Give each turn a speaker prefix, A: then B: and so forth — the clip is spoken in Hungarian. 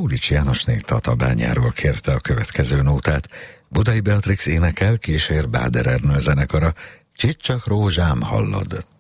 A: Paulics Jánosné Tatabányáról kérte a következő nótát. Budai Beatrix énekel, kísér Báder Ernő zenekara. Csicsak rózsám, hallod?